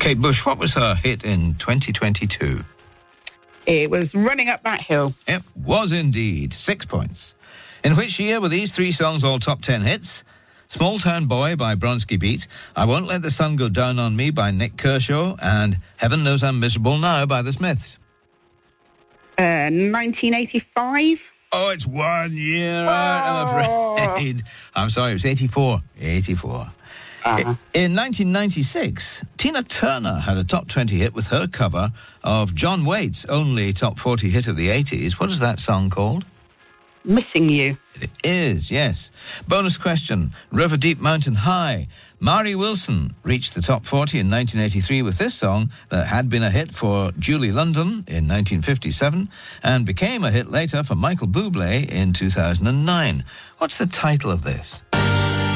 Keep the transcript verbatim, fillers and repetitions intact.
Kate Bush, what was her hit in twenty twenty-two? It was Running Up That Hill. It was indeed. Six points. In which year were these three songs all top ten hits? Small Town Boy by Bronski Beat, I Won't Let the Sun Go Down on Me by Nick Kershaw, and Heaven Knows I'm Miserable Now by the Smiths. Uh, nineteen eighty-five. Oh, it's one year out, I'm afraid. I'm sorry, it was eighty-four. eighty-four. Uh-huh. In nineteen ninety-six, Tina Turner had a top twenty hit with her cover of John Waite's only top forty hit of the eighties. What is that song called? Missing You. It is, yes. Bonus question, River Deep Mountain High. Mari Wilson reached the top forty in nineteen eighty-three with this song that had been a hit for Julie London in nineteen fifty-seven and became a hit later for Michael Bublé in two thousand nine. What's the title of this?